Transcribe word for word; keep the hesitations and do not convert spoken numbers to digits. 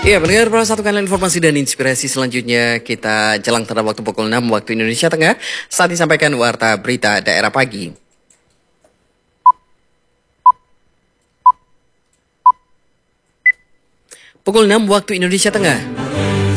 Ya, pendengar para satu kanal informasi dan inspirasi selanjutnya kita jelang terhadap waktu pukul enam waktu Indonesia Tengah saat disampaikan Warta Berita Daerah Pagi. Pukul enam waktu Indonesia Tengah.